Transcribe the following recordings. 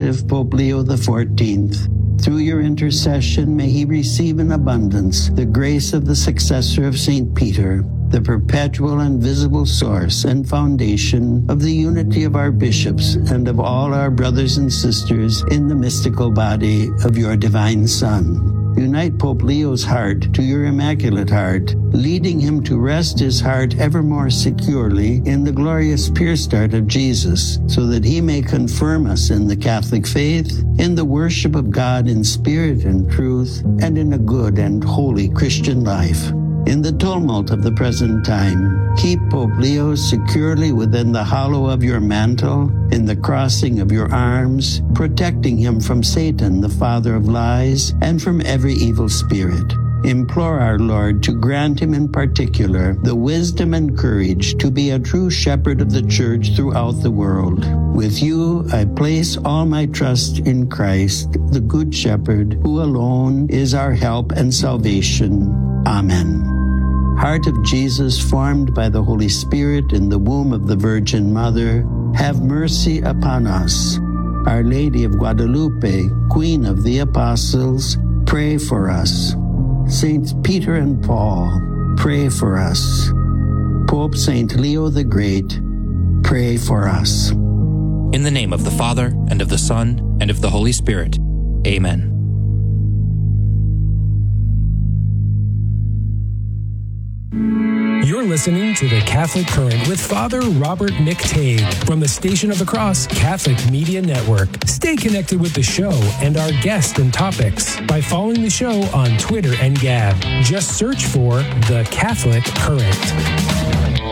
pontiff, Pope Leo XIV. Through your intercession, may he receive in abundance the grace of the successor of St. Peter, the perpetual and visible source and foundation of the unity of our bishops and of all our brothers and sisters in the mystical body of your divine Son. Unite Pope Leo's heart to your Immaculate Heart, leading him to rest his heart ever more securely in the glorious pierced heart of Jesus, so that he may confirm us in the Catholic faith, in the worship of God in spirit and truth, and in a good and holy Christian life. In the tumult of the present time, keep Pope Leo securely within the hollow of your mantle, in the crossing of your arms, protecting him from Satan, the father of lies, and from every evil spirit. Implore our Lord to grant him in particular the wisdom and courage to be a true shepherd of the Church throughout the world. With you, I place all my trust in Christ, the Good Shepherd, who alone is our help and salvation. Amen. Heart of Jesus, formed by the Holy Spirit in the womb of the Virgin Mother, have mercy upon us. Our Lady of Guadalupe, Queen of the Apostles, pray for us. Saints Peter and Paul, pray for us. Pope St. Leo the Great, pray for us. In the name of the Father, and of the Son, and of the Holy Spirit. Amen. You're listening to The Catholic Current with Father Robert McTague from the Station of the Cross Catholic Media Network. Stay connected with the show and our guests and topics by following the show on Twitter and Gab. Just search for The Catholic Current.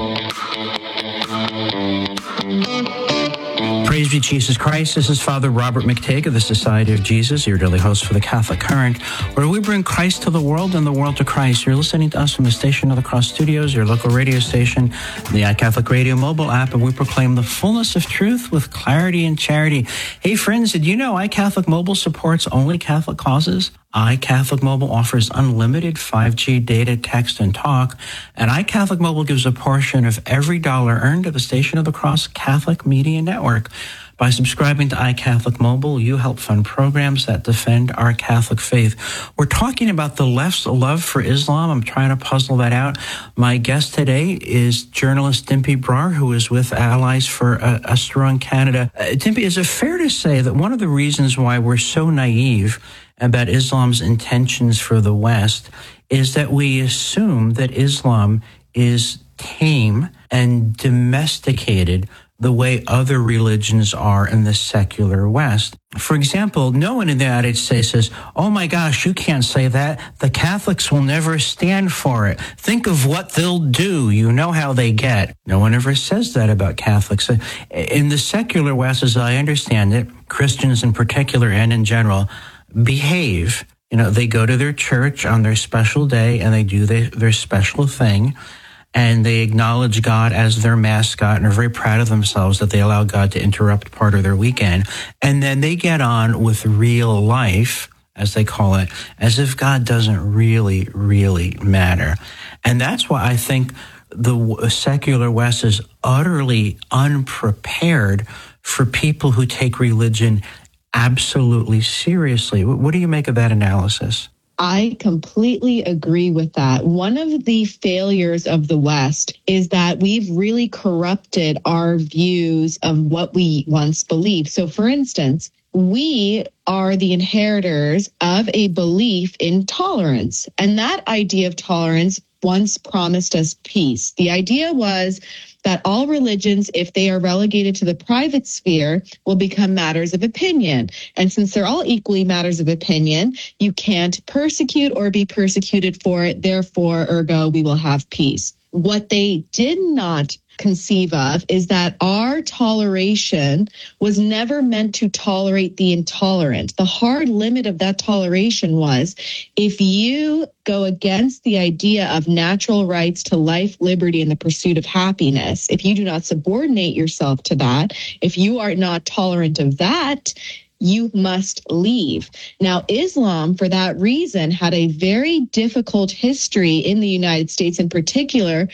Praise be Jesus Christ. This is Father Robert McTague of the Society of Jesus, your daily host for the Catholic Current, where we bring Christ to the world and the world to Christ. You're listening to us from the Station of the Cross Studios, your local radio station, the iCatholic Radio mobile app, and we proclaim the fullness of truth with clarity and charity. Hey friends, did you know iCatholic Mobile supports only Catholic causes? iCatholic Mobile offers unlimited 5G data, text, and talk, and iCatholic Mobile gives a portion of every dollar earned to the Station of the Cross Catholic Media Network. By subscribing to iCatholic Mobile, you help fund programs that defend our Catholic faith. We're talking about the left's love for Islam. I'm trying to puzzle that out. My guest today is journalist Dimpy Brar, who is with Allies for a Strong Canada. Dimpy, is it fair to say that one of the reasons why we're so naive about Islam's intentions for the West is that we assume that Islam is tame and domesticated the way other religions are in the secular West? For example, no one in the United States says, oh my gosh, you can't say that. The Catholics will never stand for it. Think of what they'll do. You know how they get. No one ever says that about Catholics. In the secular West, as I understand it, Christians in particular and in general behave. You know, they go to their church on their special day and they do their special thing. And they acknowledge God as their mascot and are very proud of themselves that they allow God to interrupt part of their weekend. And then they get on with real life, as they call it, as if God doesn't really, really matter. And that's why I think the secular West is utterly unprepared for people who take religion absolutely seriously. What do you make of that analysis? I completely agree with that. One of the failures of the West is that we've really corrupted our views of what we once believed. So, for instance, we are the inheritors of a belief in tolerance. And that idea of tolerance once promised us peace. The idea was that all religions, if they are relegated to the private sphere, will become matters of opinion. And since they're all equally matters of opinion, you can't persecute or be persecuted for it. Therefore, ergo, we will have peace. What they did not conceive of is that our toleration was never meant to tolerate the intolerant. The hard limit of that toleration was if you go against the idea of natural rights to life, liberty, and the pursuit of happiness, if you do not subordinate yourself to that, if you are not tolerant of that, you must leave. Now, Islam, for that reason, had a very difficult history in the United States in particular,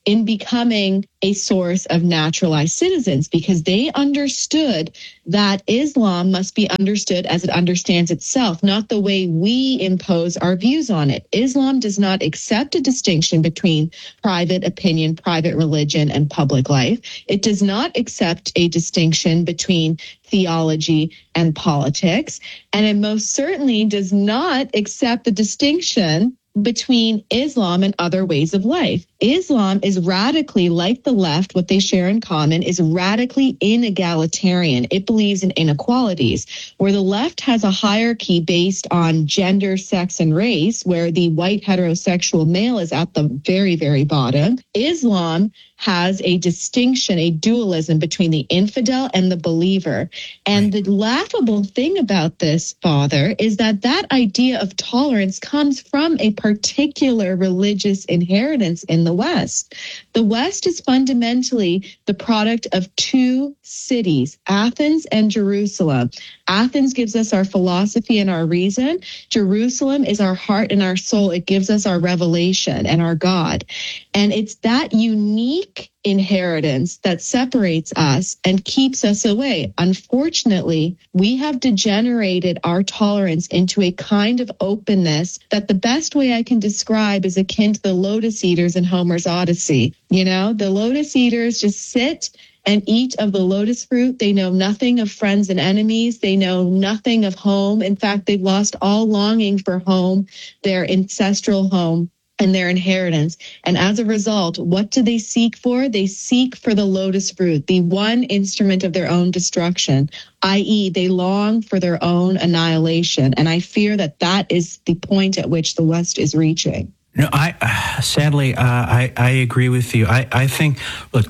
in becoming a source of naturalized citizens, because they understood that Islam must be understood as it understands itself, not the way we impose our views on it. Islam does not accept a distinction between private opinion, private religion, and public life. It does not accept a distinction between theology and politics. And it most certainly does not accept the distinction between Islam and other ways of life. Islam is radically, like the left, what they share in common is radically inegalitarian. It believes in inequalities, where the left has a hierarchy based on gender, sex, and race, where the white heterosexual male is at the very, very bottom. Islam has a distinction, a dualism between the infidel and the believer. And the laughable thing about this, Father, is that that idea of tolerance comes from a particular religious inheritance in the West. The West is fundamentally the product of two cities, Athens and Jerusalem. Athens gives us our philosophy and our reason. Jerusalem is our heart and our soul. It gives us our revelation and our God. And it's that unique inheritance that separates us and keeps us away. Unfortunately, we have degenerated our tolerance into a kind of openness that the best way I can describe is akin to the lotus eaters in Homer's Odyssey. You know, the lotus eaters just sit and eat of the lotus fruit. They know nothing of friends and enemies. They know nothing of home. In fact, they've lost all longing for home, their ancestral home, and their inheritance. And as a result, what do they seek for? They seek for the lotus fruit, the one instrument of their own destruction, i.e., they long for their own annihilation. And I fear that that is the point at which the West is reaching. No, sadly, I agree with you. I think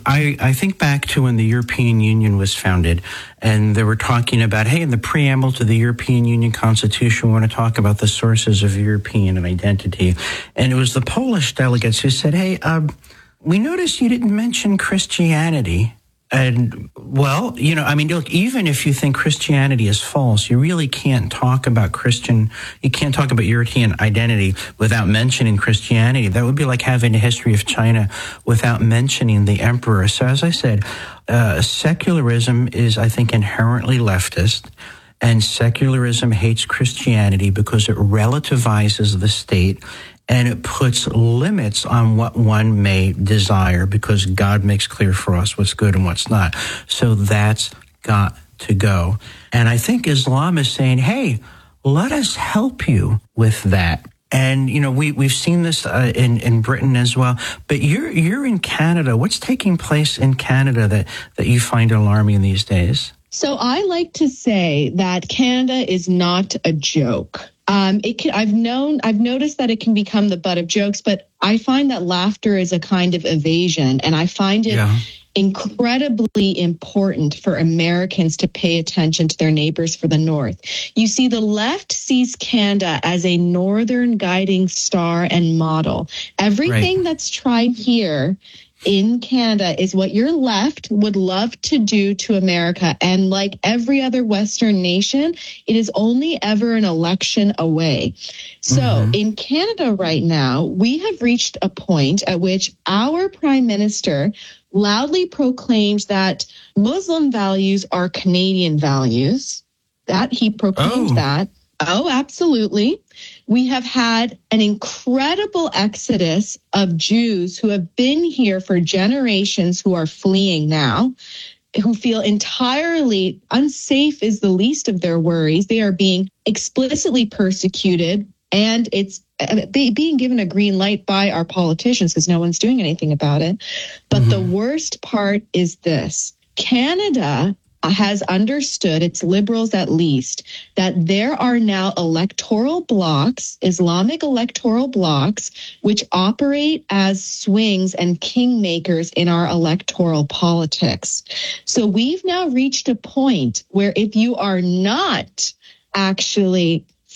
back to when the European Union was founded, and they were talking about, hey, in the preamble to the European Union Constitution, we want to talk about the sources of European identity. And it was the Polish delegates who said, hey, we noticed you didn't mention Christianity. And, well, you know, I mean, look, even if you think Christianity is false, you really can't talk about you can't talk about European identity without mentioning Christianity. That would be like having a history of China without mentioning the emperor. So as I said, secularism is, I think, inherently leftist. And secularism hates Christianity because it relativizes the state and it puts limits on what one may desire because God makes clear for us what's good and what's not. So that's got to go. And I think Islam is saying, hey, let us help you with that. And, you know, we've seen this in Britain as well. But you're in Canada. What's taking place in Canada that you find alarming these days? So I like to say that Canada is not a joke. I've noticed that it can become the butt of jokes, but I find that laughter is a kind of evasion, and I find it incredibly important for Americans to pay attention to their neighbors for the North. You see, the left sees Canada as a northern guiding star and model. Everything that's tried here in Canada is what your left would love to do to America. And like every other Western nation, it is only ever an election away. So in Canada right now, we have reached a point at which our prime minister loudly proclaims that Muslim values are Canadian values. That he proclaimed that. Oh, absolutely. We have had an incredible exodus of Jews who have been here for generations who are fleeing now, who feel entirely unsafe is the least of their worries. They are being explicitly persecuted, and it's being given a green light by our politicians because no one's doing anything about it. But the worst part is this. Canada has understood, its liberals at least, that there are now electoral blocks, Islamic electoral blocks, which operate as swings and kingmakers in our electoral politics. So we've now reached a point where if you are not actually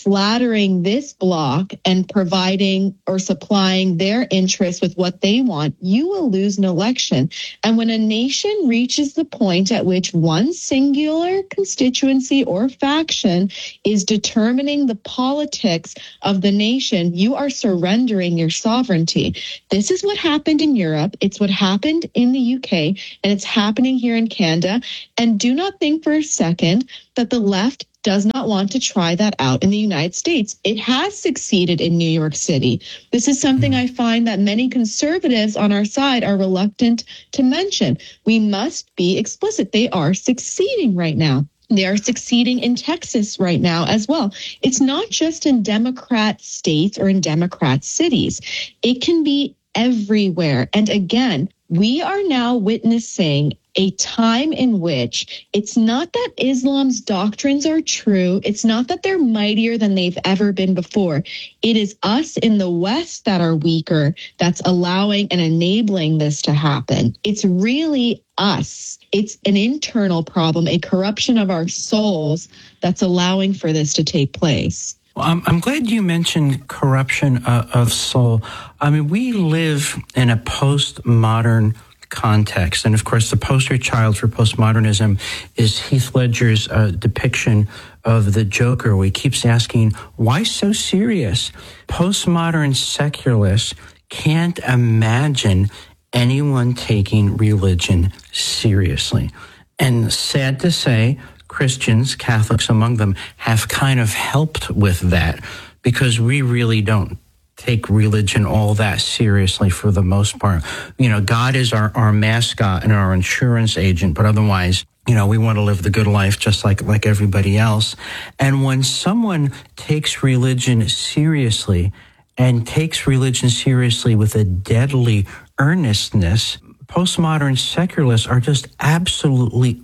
flattering this bloc and providing or supplying their interests with what they want, you will lose an election. And when a nation reaches the point at which one singular constituency or faction is determining the politics of the nation, you are surrendering your sovereignty. This is what happened in Europe. It's what happened in the UK, and it's happening here in Canada. And do not think for a second that the left does not want to try that out in the United States. It has succeeded in New York City. This is something I find that many conservatives on our side are reluctant to mention. We must be explicit. They are succeeding right now. They are succeeding in Texas right now as well. It's not just in Democrat states or in Democrat cities. It can be everywhere. And again, we are now witnessing a time in which it's not that Islam's doctrines are true. It's not that they're mightier than they've ever been before. It is us in the West that are weaker that's allowing and enabling this to happen. It's really us. It's an internal problem, a corruption of our souls that's allowing for this to take place. Well, I'm glad you mentioned corruption of soul. I mean, we live in a postmodern context. And of course, the poster child for postmodernism is Heath Ledger's depiction of the Joker, where he keeps asking, why so serious? Postmodern secularists can't imagine anyone taking religion seriously. And sad to say, Christians, Catholics among them, have kind of helped with that, because we really don't take religion all that seriously for the most part. You know, God is our mascot and our insurance agent, but otherwise, you know, we want to live the good life just like everybody else. And when someone takes religion seriously and takes religion seriously with a deadly earnestness, postmodern secularists are just absolutely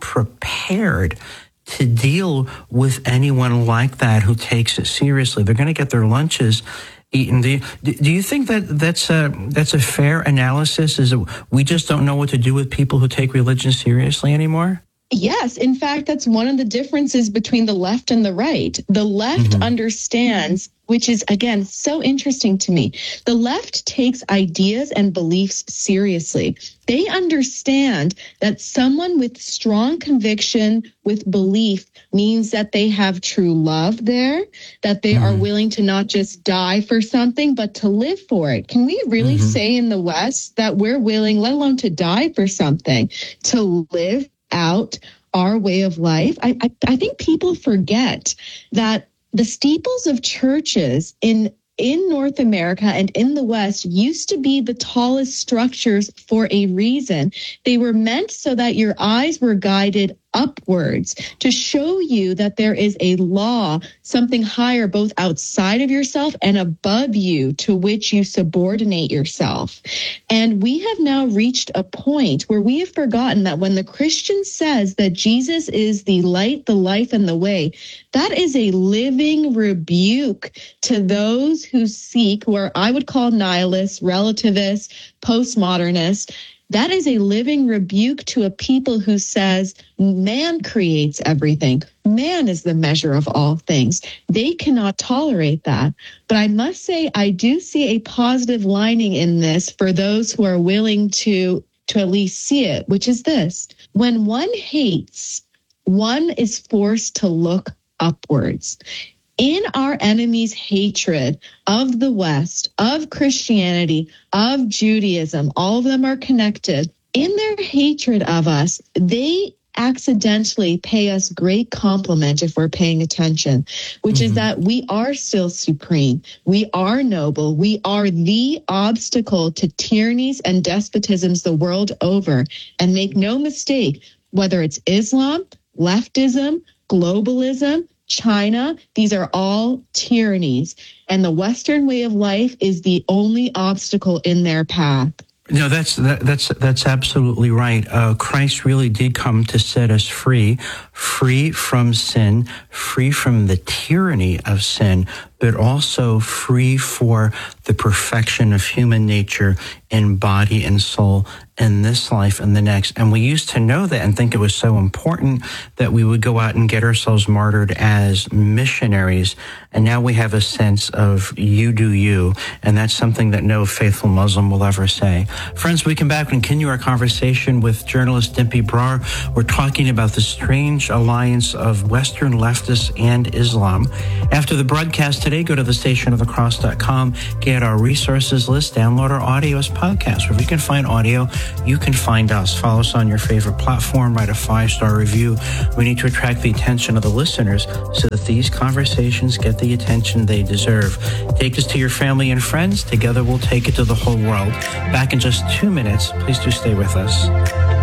unprepared to deal with anyone like that who takes it seriously. They're going to get their lunches eaten. Do you think that's a fair analysis? Is it, we just don't know what to do with people who take religion seriously anymore? Yes. In fact, that's one of the differences between the left and the right. The left understands, which is, again, so interesting to me. The left takes ideas and beliefs seriously. They understand that someone with strong conviction, with belief, means that they have true love there, that they are willing to not just die for something, but to live for it. Can we really say in the West that we're willing, let alone to die for something, to live out our way of life? I think people forget that the steeples of churches in North America and in the West used to be the tallest structures for a reason. They were meant so that your eyes were guided upwards, to show you that there is a law, something higher, both outside of yourself and above you, to which you subordinate yourself. And we have now reached a point where we have forgotten that when the Christian says that Jesus is the light, the life, and the way, that is a living rebuke to those who seek, where I would call nihilists, relativists, postmodernists. That is a living rebuke to a people who says man creates everything. Man is the measure of all things. They cannot tolerate that. But I must say, I do see a positive lining in this for those who are willing to at least see it, which is this. When one hates, one is forced to look upwards. In our enemy's hatred of the West, of Christianity, of Judaism, all of them are connected. In their hatred of us, they accidentally pay us great compliment if we're paying attention, which is that we are still supreme. We are noble. We are the obstacle to tyrannies and despotisms the world over. And make no mistake, whether it's Islam, leftism, globalism, China, these are all tyrannies, and the Western way of life is the only obstacle in their path. No, that's absolutely right. Christ really did come to set us free from sin, free from the tyranny of sin, but also free for the perfection of human nature in body and soul in this life and the next. And we used to know that and think it was so important that we would go out and get ourselves martyred as missionaries. And now we have a sense of you do you. And that's something that no faithful Muslim will ever say. Friends, we come back and continue our conversation with journalist Dimpy Brar. We're talking about the strange alliance of Western leftists and Islam. After the broadcast today, go to thestationofthecross.com, get our resources list, download our audio as podcasts. Wherever you can find audio, you can find us. Follow us on your favorite platform, write a 5-star review. We need to attract the attention of the listeners so that these conversations get the attention they deserve. Take us to your family and friends. Together we'll take it to the whole world. Back in just 2 minutes. Please do stay with us.